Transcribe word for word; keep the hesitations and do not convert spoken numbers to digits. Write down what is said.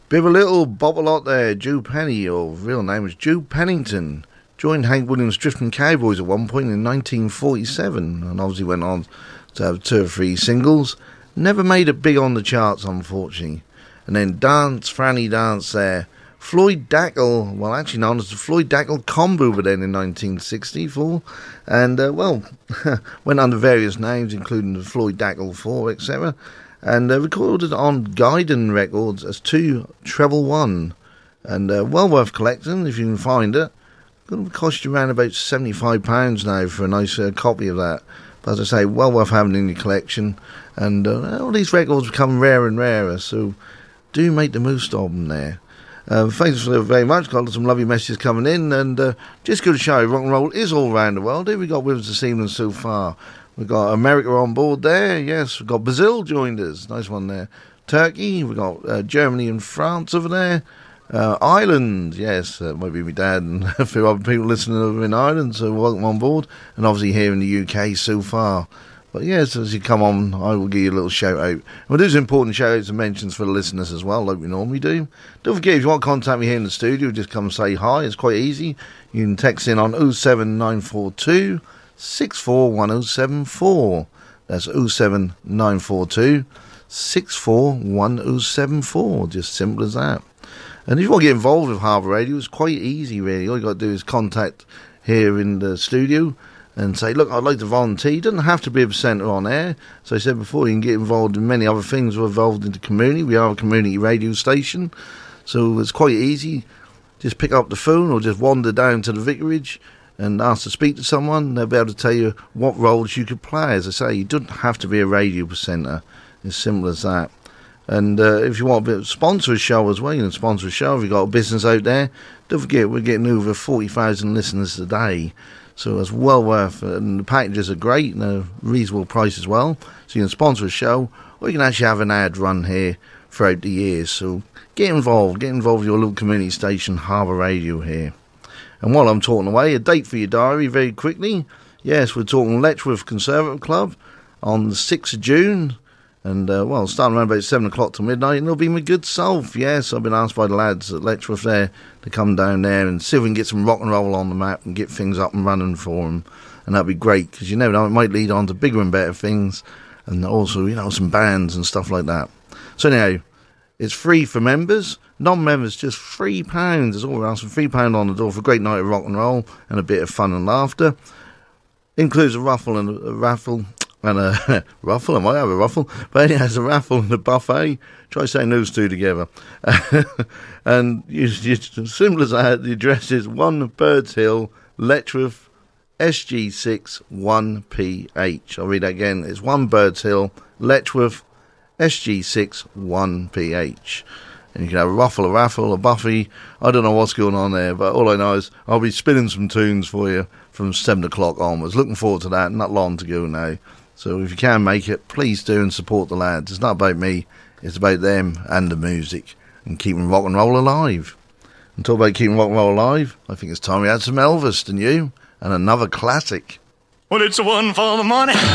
Bit of a little bop a lot there. Joe Penny, or real name was Joe Pennington, joined Hank Williams' Drifting Cowboys at one point in nineteen forty-seven, and obviously went on to have two or three singles. Never made it big on the charts, unfortunately. And then Dance, Franny Dance there. Floyd Dackel, well, actually known as the Floyd Dackel Combo, but then in nineteen sixty-four. And, uh, well, went under various names, including the Floyd Dackel four, et cetera. And uh, recorded on Gaiden Records as two Treble One. And uh, well worth collecting if you can find it. Going to cost you around about seventy-five pounds now for a nice uh, copy of that. But as I say, well worth having in your collection. And uh, all these records become rarer and rarer, so do make the most of them there. Uh, thanks very much. Got some lovely messages coming in, and uh, just good to show rock and roll is all around the world. Who we got with us this evening so far? We've got America on board there, yes. We've got Brazil joined us, nice one there. Turkey, we've got uh, Germany and France over there. Uh, Ireland, yes, that might be my dad and a few other people listening over in Ireland, so welcome on board. And obviously here in the U K so far. But yes, as you come on, I will give you a little shout out. We'll do some important shout outs and mentions for the listeners as well, like we normally do. Don't forget, if you want to contact me here in the studio, just come and say hi. It's quite easy. You can text in on oh seven nine four two, six four one oh seven four. That's oh seven nine four two, six four one oh seven four. Just simple as that. And if you want to get involved with Harbour Radio, it's quite easy, really. All you got to do is contact here in the studio and say, look, I'd like to volunteer. You doesn't have to be a presenter on air. So I said before, you can get involved in many other things. We're involved in the community. We are a community radio station. So it's quite easy. Just pick up the phone or just wander down to the vicarage and ask to speak to someone. They'll be able to tell you what roles you could play. As I say, you don't have to be a radio presenter. It's simple as that. And uh, if you want to sponsor a show as well, you can sponsor a show. If you've got a business out there, don't forget, we're getting over forty thousand listeners a day. So it's well worth it. And the packages are great and a reasonable price as well. So you can sponsor a show, or you can actually have an ad run here throughout the years. So get involved. Get involved with your little community station, Harbour Radio here. And while I'm talking away, a date for your diary very quickly. Yes, we're talking Letchworth Conservative Club on the sixth of June. And, uh, well, starting around about seven o'clock till midnight, and it'll be my good self. Yes, I've been asked by the lads at Letchworth there to come down there and see if we can get some rock and roll on the map and get things up and running for them. And that'll be great, because you never know, it might lead on to bigger and better things, and also, you know, some bands and stuff like that. So anyhow, it's free for members. Non-members, just three pounds. That's all we're asking, three pounds on the door for a great night of rock and roll and a bit of fun and laughter. Includes a raffle and a, a raffle. And a ruffle, I might have a ruffle, but it has a raffle and a buffet. Try saying those two together. And you, you, as simple as that, the address is one Birds Hill, Letchworth, S G six one P H. I'll read that again. It's one Birds Hill, Letchworth, S G six one P H. And you can have a ruffle, a raffle, a buffet. I don't know what's going on there, but all I know is I'll be spinning some tunes for you from seven o'clock onwards. Looking forward to that. Not long to go now. So if you can make it, please do and support the lads. It's not about me, it's about them and the music and keeping rock and roll alive. And talk about keeping rock and roll alive, I think it's time we had some Elvis, don't you? And another classic. Well, it's one for the money.